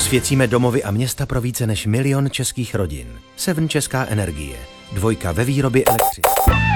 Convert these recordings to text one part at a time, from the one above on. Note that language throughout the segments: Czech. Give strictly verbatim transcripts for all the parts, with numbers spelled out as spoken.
Osvěcíme domovy a města pro více než milion českých rodin. Seven Česká energie. Dvojka ve výrobě elektřiny.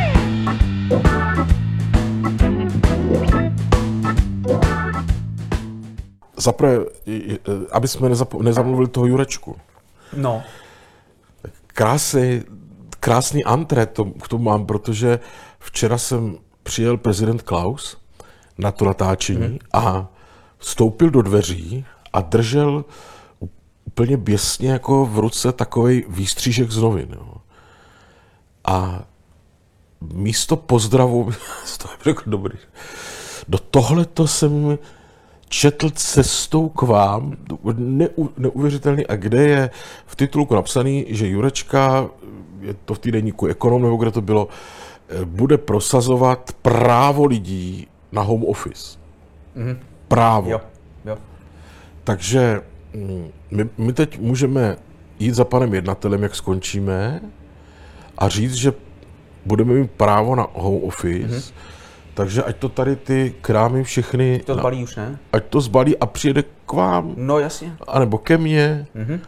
Zaprvé, aby jsme nezamluvili toho Jurečku. No. Krásný, krásný antré to, k tomu mám, protože včera jsem přijel prezident Klaus na to natáčení hmm. a vstoupil do dveří a držel úplně běsně jako v ruce takovej výstřížek z novin. Jo. A místo pozdravu, to je jako dobrý, do tohleto jsem četl cestou k vám, neu, neuvěřitelný, a kde je v titulku napsaný, že Jurečka, je to v týdeníku Ekonom, nebo kde to bylo, bude prosazovat právo lidí na home office. Mm-hmm. Právo. Jo, jo. Takže my, my teď můžeme jít za panem jednatelem, jak skončíme, a říct, že budeme mít právo na home office, mm-hmm. takže ať to tady ty krámy všechny... To zbalí na, už, ne? Ať to zbalí a přijede k vám. No jasně. A nebo ke mně. Mm-hmm.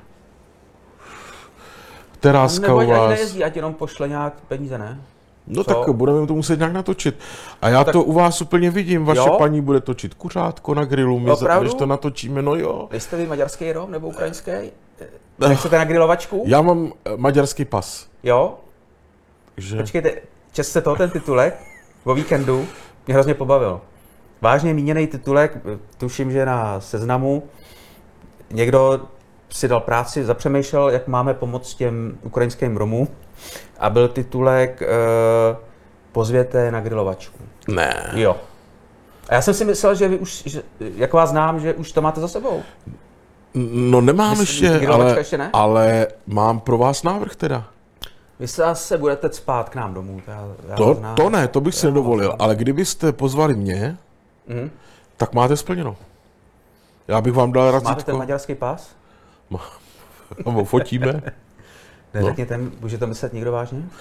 Teráska u vás. Nebo ať nejezdí, ať jenom pošle nějak peníze, ne? No Co? tak budeme to muset nějak natočit. A já tak, to u vás úplně vidím. Vaše jo? paní bude točit kuřátko na grilu, my za, když to natočíme, no jo. Vy jste vy maďarský rom nebo ukrajinský? Nechcete na grilovačku? Já mám maďarský pas. Jo? Že... Počkejte, čest jste toho ten titulek o víkendu mě hrozně pobavil. Vážně míněný titulek, tuším, že na Seznamu někdo si dal práci, zapřemýšlel, jak máme pomoct těm ukrajinským Romům, a byl titulek uh, pozvěte na grilovačku. Ne. Jo. A já jsem si myslel, že vy už, že, jak vás znám, že už to máte za sebou. No nemám Vy, ještě, ale, ještě ne? ale mám pro vás návrh teda. Vy se zase budete cpát k nám domů. Já, já to, znám, to ne, to bych si nedovolil, znám. ale kdybyste pozvali mě, mm. tak máte splněno. Já bych vám dal razítko. Máte ten maďarský pás? Má, fotíme. Neřekněte, no. Může to myslet někdo vážně? Uh,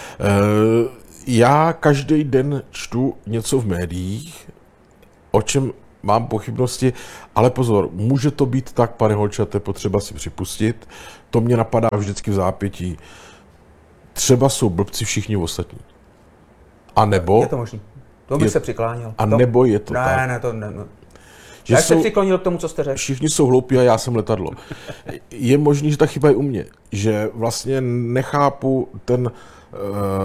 já každý den čtu něco v médiích, o čem mám pochybnosti, ale pozor, může to být tak, pane Holčate, potřeba si připustit, to mě napadá vždycky v zápětí. Třeba jsou blbci všichni ostatní. A nebo... Je to možný. To bych je, se přiklánil. A to, nebo je to ne, tak. Ne, ne, to ne. ne. Že já jsou, se přiklonil k tomu, co jste řekl. Všichni jsou hloupí a já jsem letadlo. Je možný, že ta chyba je u mě. Že vlastně nechápu ten uh,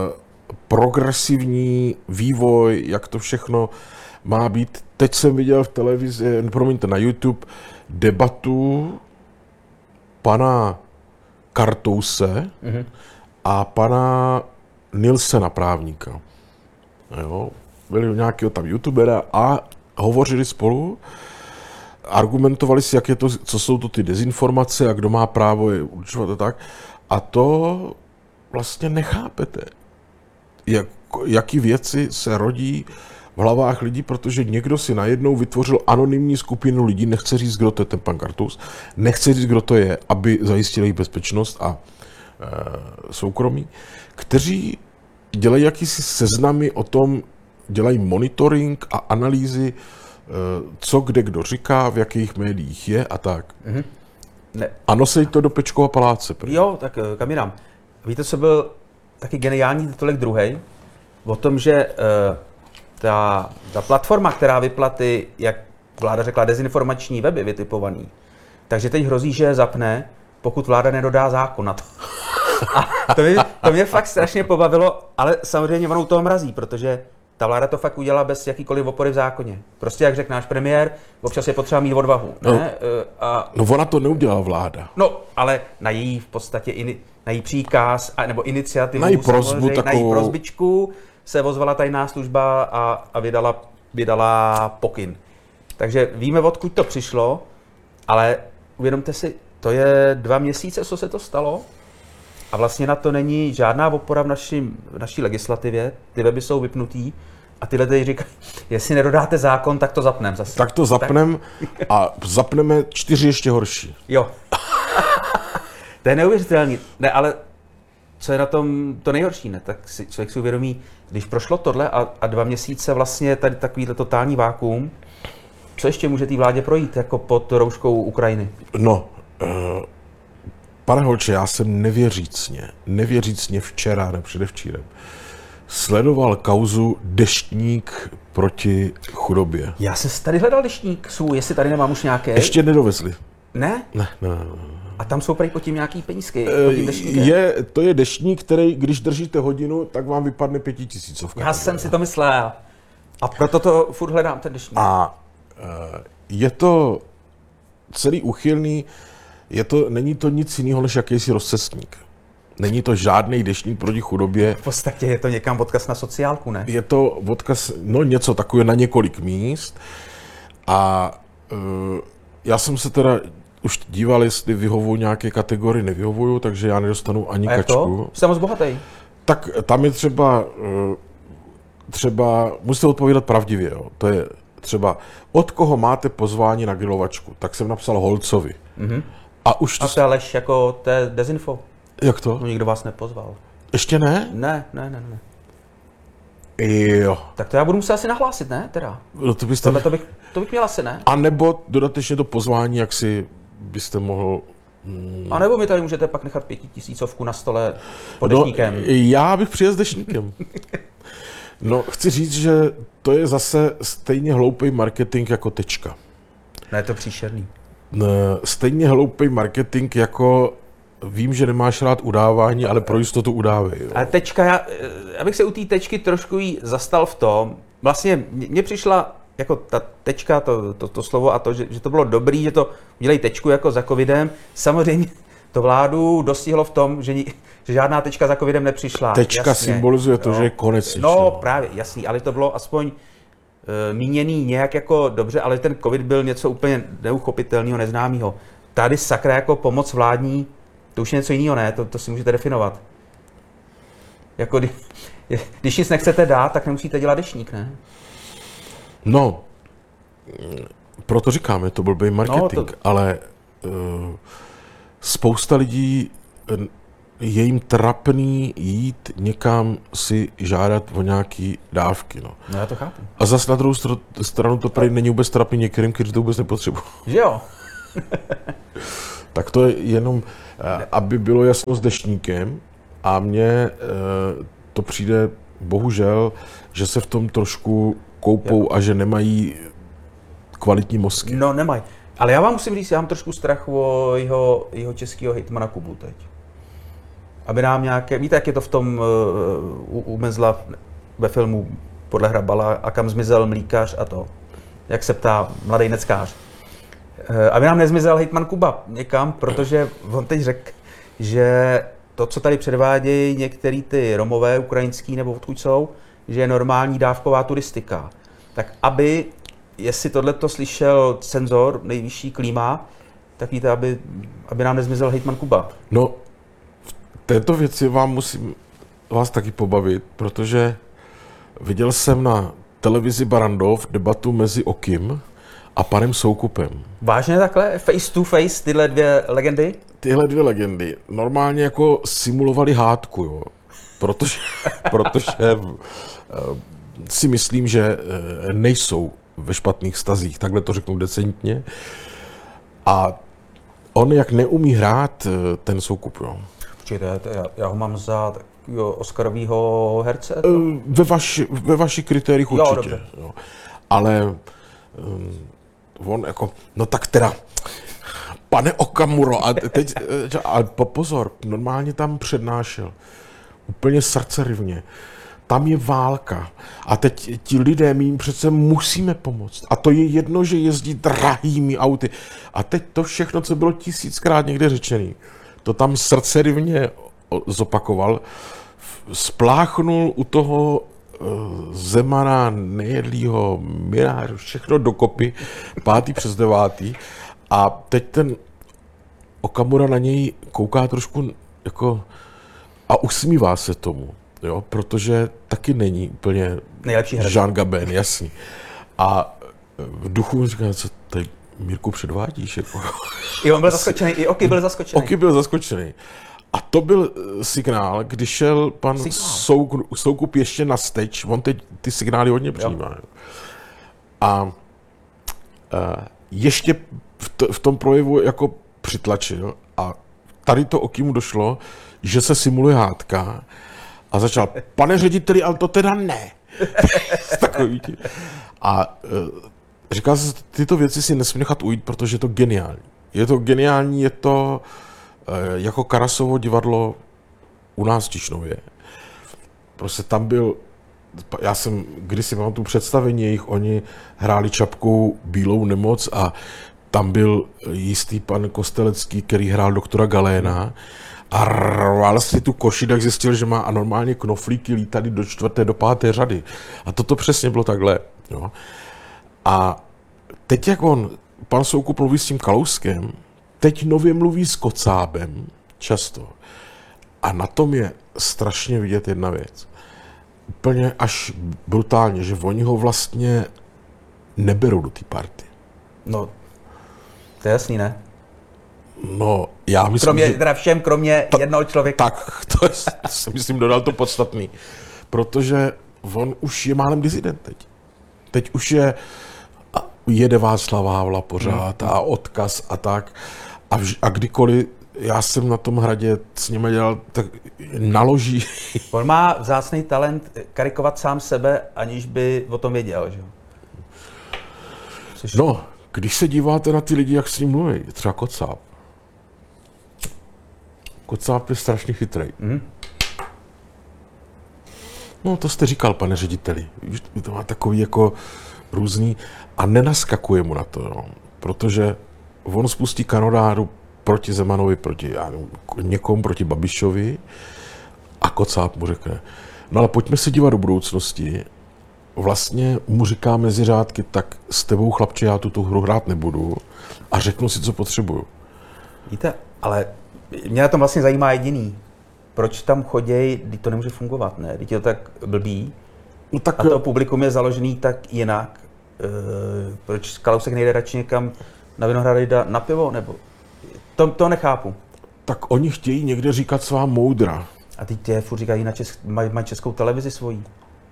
progresivní vývoj, jak to všechno má být. Teď jsem viděl v televizi, promiňte, na YouTube debatu pana Kartouse mm-hmm. a pana Nilsena právníka. Jo, byli nějakého tam youtubera a hovořili spolu, argumentovali si, jak je to, co jsou to ty dezinformace a kdo má právo je určovat a tak. A to vlastně nechápete, jak, jaký věci se rodí v hlavách lidí, protože někdo si najednou vytvořil anonymní skupinu lidí, nechce říct, kdo to je ten pan Kartous, nechce říct, kdo to je, aby zajistili jejich bezpečnost a e, soukromí, kteří dělají jakýsi seznamy o tom, dělají monitoring a analýzy, co kde kdo říká, v jakých médiích je a tak. Mm-hmm. Ne. A nosej to do Pečkova paláce. Prý. Jo, tak kam jinam. Víte, co byl taky geniální titulek druhej? O tom, že uh, ta, ta platforma, která vypla ty, jak vláda řekla, dezinformační weby vytipovaný, takže teď hrozí, že zapne, pokud vláda nedodá zákon na to. A to mě, to mě fakt strašně pobavilo, ale samozřejmě ono toho mrazí, protože ta vláda to fakt udělala bez jakýkoliv opory v zákoně. Prostě jak řekl náš premiér, občas je potřeba mít odvahu. No, ne? A, no ona to neudělala vláda. No, ale na její v podstatě, in, na její příkaz, a, nebo iniciativu, na její prosbu, takovou... na její prosbičku se ozvala tajná služba a, a vydala, vydala pokyn. Takže víme, odkud to přišlo, ale uvědomte si, to je dva měsíce, co se to stalo. A vlastně na to není žádná opora v, našim, v naší legislativě, ty weby jsou vypnutý a tyhle tady říkají, jestli nedodáte zákon, tak to zapneme zase. Tak to zapneme a zapneme čtyři ještě horší. Jo. To je neuvěřitelný. Ne, ale co je na tom to nejhorší, ne? Tak si člověk si uvědomí, když prošlo tohle a, a dva měsíce vlastně tady takovýhle totální vákuum, co ještě může té vládě projít jako pod rouškou Ukrajiny? No, Pane Holče, já jsem nevěřícně, nevěřícně včera, ne předevčírem, sledoval kauzu Deštník proti chudobě. Já jsem si tady hledal deštník svůj, jestli tady nemám už nějaké. Ještě nedovezli. Ne? Ne, ne, ne. A tam jsou prý pod tím nějaký penízky. Pod tím deštníkem. Je, to je deštník, který, když držíte hodinu, tak vám vypadne pětitisícovka. Já jsem si to myslel. A proto to furt hledám, ten deštník. A je to celý uchylný, je to, není to nic jiného než jakýsi rozcestník. Není to žádný deštník proti chudobě. V podstatě je to někam odkaz na sociálku, ne? Je to odkaz, no něco takové na několik míst. A uh, já jsem se teda už díval, jestli vyhovuju nějaké kategorie, nevyhovuju, takže já nedostanu ani A jak kačku. to? Jste moc bohatý. Tak tam je třeba, uh, třeba, musíte odpovídat pravdivě, jo. To je třeba, od koho máte pozvání na grilovačku, tak jsem napsal Holcovi. Mhm. A už to... A to je lež, jako to je dezinfo. Jak to? No nikdo vás nepozval. Ještě ne? Ne, ne, ne, ne. Jo. Tak to já budu muset asi nahlásit, ne? Teda. No to byste... Tohle to bych, to bych měl asi, ne? A nebo dodatečně to pozvání, jak si byste mohl... A nebo mi tady můžete pak nechat pětitisícovku na stole pod No, deštníkem. já bych přijel s deštníkem. No, chci říct, že to je zase stejně hloupý marketing jako Tečka. Ne, je to příšerný. Ne, stejně hloupý marketing jako vím, že nemáš rád udávání, ale pro jistotu udávej. Jo. Ale tečka, já, já bych se u té tečky trošku jí zastal v tom, vlastně mně přišla jako ta tečka, to, to, to slovo a to, že, že to bylo dobrý, že to udělají tečku jako za covidem. Samozřejmě to vládu dostihlo v tom, že, že žádná tečka za covidem nepřišla. Tečka jasně, symbolizuje to, jo. že je konec. No něčeho. právě, jasný, ale to bylo aspoň uh, míněný nějak jako dobře, ale ten covid byl něco úplně neuchopitelného, neznámého. Tady sakra jako pomoc vládní, to už je něco jiného, ne? To, to si můžete definovat. Jako kdy, když nic nechcete dát, tak nemusíte dělat deštník, ne? No, proto říkáme, to byl blbý marketing, No, to... ale uh, spousta lidí uh, je jim trapný jít někam si žádat o nějaký dávky. No. no já to chápu. A zase na druhou stranu to prý není vůbec trapný některým, kteří to vůbec nepotřebují. Že jo? Tak to je jenom, uh, aby bylo jasno s deštníkem a mně uh, to přijde bohužel, že se v tom trošku koupou a že nemají kvalitní mozky. No nemají. Ale já vám musím říct, já mám trošku strach o jeho, jeho českého hejtmana Kubu teď. Aby nám nějaké, víte, jak je to v tom uh, u Mezla ve filmu Podle Hrabala a kam zmizel mlíkař a to, jak se ptá mladý neckář. Uh, aby nám nezmizel hejtman Kuba někam, protože on teď řekl, že to, co tady předvádějí některý ty Romové, ukrajinský nebo odkud jsou, že je normální dávková turistika. Tak aby, jestli tohleto slyšel cenzor, nejvyšší klíma, tak víte, aby, aby nám nezmizel hejtman Kuba. No, v této věci vám musím vás taky pobavit, protože viděl jsem na televizi Barrandov debatu mezi Okim a panem Soukupem. Vážně takhle? Face to face tyhle dvě legendy? Tyhle dvě legendy normálně jako simulovali hádku, jo. Protože, protože si myslím, že nejsou ve špatných vztazích, takhle to řeknu decentně. A on jak neumí hrát ten Soukup, jo. Počkejte, já, já ho mám za takového Oscarovýho herce? Ve, vaši, ve vašich kritériích určitě. Jo, dobře. Jo. Ale um, on jako, no tak teda, pane Okamuro, a teď, a pozor, normálně tam přednášel, úplně srdcerivně. Tam je válka a teď ti lidé, my jim přece musíme pomoct. A to je jedno, že jezdí drahými auty. A teď to všechno, co bylo tisíckrát někde řečený, to tam srdcerivně zopakoval, spláchnul u toho Zemana, Nejedlýho, Minář, všechno dokopy, pátý přes devátý. A teď ten Okamura na něj kouká trošku jako a usmívá se tomu, jo, protože taky není úplně Nejlepší herec. Jean Gabin, jasný. A v duchu říká, co tady Mírku předvádíš? Jako. I on byl zaskočený, i Oky byl zaskočený. Oky byl zaskočený. A to byl signál, kdy šel pan Souk, Soukup ještě na steč, on teď ty signály hodně přijímá. A, a ještě v, t- v tom projevu jako přitlačil a tady to Okimu došlo, že se simuluje hádka a začal, pane řediteli, ale to teda ne. Takový ti. A e, říkal jsem, tyto věci si nesmí nechat ujít, protože je to geniální. Je to geniální, je to e, jako Karasovo divadlo u nás v Tišnově. Prostě tam byl, já jsem kdysi mám tu představení jejich, oni hráli Čapkou Bílou nemoc a tam byl jistý pan Kostelecký, který hrál doktora Galéna a rval si tu koši, tak zjistil, že má anormálně knoflíky lítaly do čtvrté, do páté řady. A toto přesně bylo takhle. Jo. A teď, jak on, pan Soukup mluví s tím Kalouskem, teď nově mluví s Kocábem, často. A na tom je strašně vidět jedna věc. Úplně až brutálně, že oni ho vlastně neberou do té party. No, to je jasný, ne? No, já myslím, Kromě, že... teda všem, kromě Ta, jednoho člověka. Tak, to, je, to si myslím dodal to podstatný. Protože on už je málem disident teď. Teď už je, jede Václav Havla pořád a odkaz a tak. A, vž, a kdykoliv já jsem na tom hradě s nimi dělal, tak naloží. On má vzácný talent karikovat sám sebe, aniž by o tom věděl, že jo? Což... No, když se díváte na ty lidi, jak s ním mluví, třeba Kocáb. Kocáb je strašně chytrej. Mm. No, to jste říkal, pane řediteli. To má takový jako různý a nenaskakuje mu na to, no. Protože on spustí kanonádu proti Zemanovi, proti já nevím, někomu, proti Babišovi a Kocáb mu řekne, no ale pojďme se dívat do budoucnosti. Vlastně mu říká mezi řádky, tak s tebou, chlapče, já tu hru hrát nebudu a řeknu si, co potřebuju. Víte, ale mě na tom vlastně zajímá jediný. Proč tam choděj, když to nemůže fungovat, ne? Když je to tak blbý No tak, a to publikum je založený tak jinak. E, proč Kalousek nejde radši někam na Vinohrady na pivo, nebo? To, to nechápu. tak oni chtějí někde říkat svá moudra. A teď tě furt říkají, na česk, mají, mají českou televizi svojí.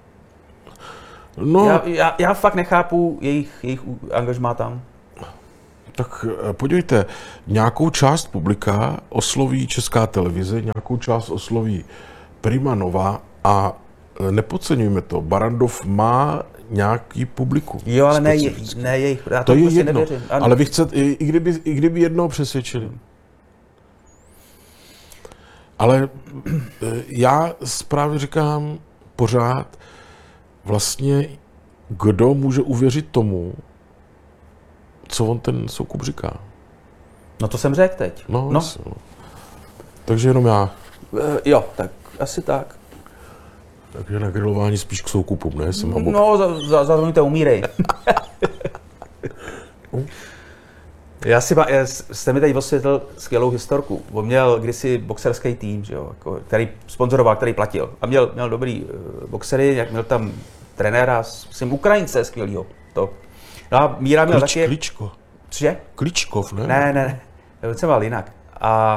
No, Já, já, já fakt nechápu jejich, jejich angažmá tam. tak podívejte, nějakou část publika osloví Česká televize, nějakou část osloví Prima Nova a nepodceňujme to, Barrandov má nějaký publikum. Jo, ale ne, specificky. ne jejich, já To je prostě jedno, nevěřím. Ano. ale vy chcete, i, i, kdyby, i kdyby jednoho přesvědčili. Ale já právě říkám pořád, vlastně kdo může uvěřit tomu, co on ten Soukup říká. No to jsem řekl teď. No, no. Jasný, no. Takže jenom já. E, jo, tak asi tak. Takže na grilování spíš k Soukupům, ne? Jsem habok. No, za, za, zazvoníte, umírej. Já si, já, jste mi teď osvětlil skvělou historku. On měl kdysi boxerský tým, že jo, jako, který sponzoroval, který platil. A měl, měl dobrý uh, boxery, jak měl tam trenéra, myslím, Ukrajince skvělýho. To. No a Míra měl Klič, taky... Kličko. Cože? Kličkov, ne? Ne, ne, ne. To jsem mal jinak. A,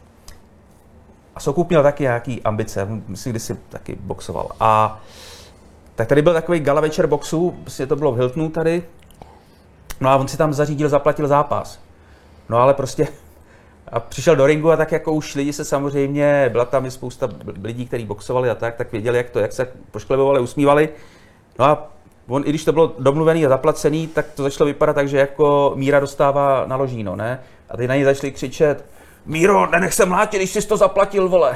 a Soukup měl taky nějaký ambice, myslím, kdysi taky boxoval. A tak tady byl takový gala večer boxu, vlastně to bylo v Hiltonu tady. No a on si tam zařídil, zaplatil zápas. No ale prostě a přišel do ringu a tak jako už lidi se samozřejmě, byla tam i spousta lidí, kteří boxovali a tak, tak věděli, jak to, jak se pošklebovali, usmívali. No a on, i když to bylo domluvený a zaplacený, tak to začalo vypadat tak, že jako Míra dostává na ložíno, ne? A ty na něj začali křičet, Míro, nenech se mlátit, když jsi to zaplatil, vole.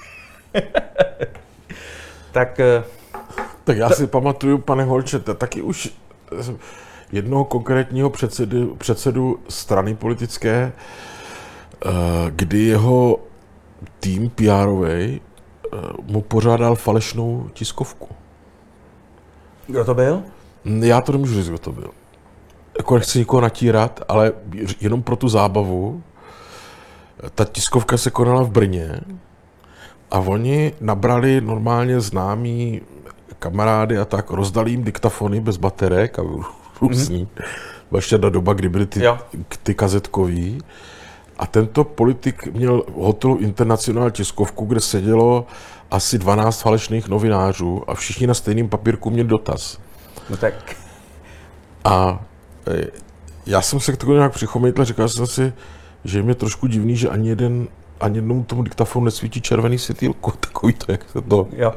tak... Tak já si pamatuju, pane Holčete, taky už jednoho konkrétního předsedu, předsedu strany politické, kdy jeho tým P R-ovej mu pořádal falešnou tiskovku. Kdo to byl? Já to nemůžu říct, kdo to byl. Jako nechci nikoho natírat, ale jenom pro tu zábavu. Ta tiskovka se konala v Brně a oni nabrali normálně známí kamarády a tak, rozdali jim diktafony bez baterek a různý. Mm-hmm. Byla ještě ta doba, kdy byly ty, ty kazetkový. A tento politik měl v hotelu Internacional tiskovku, kde sedělo asi dvanáct falešných novinářů a všichni na stejném papírku měli dotaz. No tak. A já jsem se k tomu nějak přichomejtl a říkal jsem si, že je mě trošku divný, že ani jeden, ani jednomu tomu diktafonu nesvítí červený světýlko, takový to, jak se to... Jo.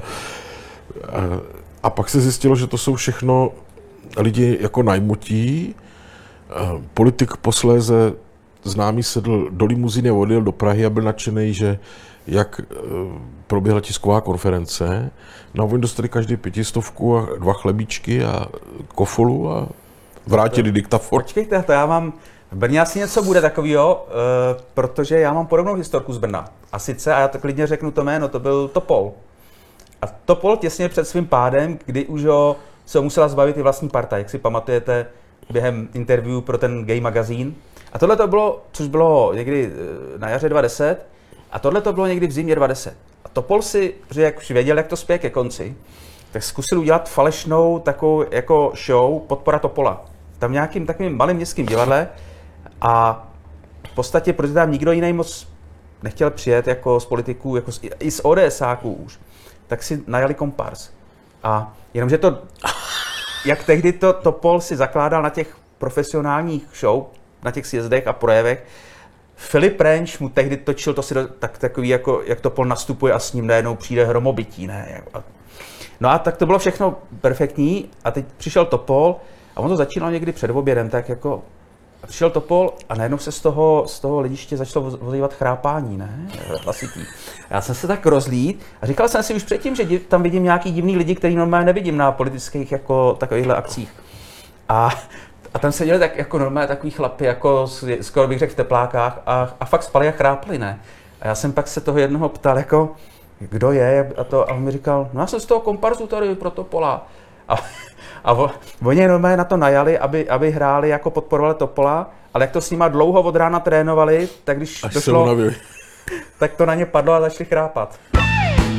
A pak se zjistilo, že to jsou všechno lidi jako najmutí. Politik posléze známý sedl do limuzíny a odjel do Prahy a byl nadšený, že jak proběhla tisková konference. No oni dostali každý pětistovku a dva chlebíčky a kofolu a vrátili diktafon. Počkejte, to já mám... V Brně asi něco bude takového, uh, protože já mám podobnou historku z Brna. A sice, a já to klidně řeknu to jméno, to byl Topol. A Topol těsně před svým pádem, kdy už ho se ho musela zbavit i vlastní parta, jak si pamatujete během interview pro ten gay magazín. A tohle to bylo, což bylo někdy na jaře dva tisíce deset, a tohle to bylo někdy v zimě dva tisíce deset. A Topol si, protože jak už věděl, jak to spěje ke konci, tak zkusil udělat falešnou takovou jako show Podpora Topola. Tam nějakým takovým malým městským divadle a v podstatě, protože tam nikdo jiný moc nechtěl přijet jako z politiků, jako z, i z ODSáků už, tak si najali kompars. A jenomže to, jak tehdy to Topol si zakládal na těch profesionálních show, na těch sjezdech a projevech, Filip Renč mu tehdy točil to si do, tak, takový, jako, jak Topol nastupuje a s ním najednou přijde hromobytí, ne? No a tak to bylo všechno perfektní a teď přišel Topol a on to začínal někdy před obědem, tak jako přišel Topol a najednou se z toho, z toho lidiště začalo ozývat chrápání, ne? Hlasitý. Já jsem se tak rozlít a říkal jsem si už předtím, že div, tam vidím nějaký divný lidi, který normálně nevidím na politických jako takovýchhle akcích. A, a tam seděli tak jako normálně takový chlapi, jako skoro bych řekl v teplákách a, a fakt spali a chrápli, ne? A já jsem pak se toho jednoho ptal, jako, kdo je a to, a on mi říkal, no já jsem z toho komparzu tady pro Topola. A, a vo, oni normálně na to najali, aby, aby hráli, jako podporovali Topola, ale jak to s nima dlouho od rána trénovali, tak když Až došlo, se unavili. tak to na ně padlo a začali chrápat.